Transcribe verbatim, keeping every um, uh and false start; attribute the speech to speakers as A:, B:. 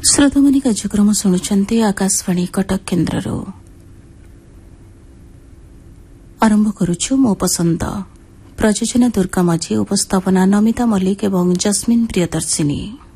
A: श्रोतामणि कार्यक्रम शुणुचंती आकाशवाणी कटक केन्द्रରୁ आरंभ करुछु मो पसंद प्रयोजन दुर्गा माझी उपस्थापना नमिता मल्लिक एवं जस्मिन प्रियदर्शिनी।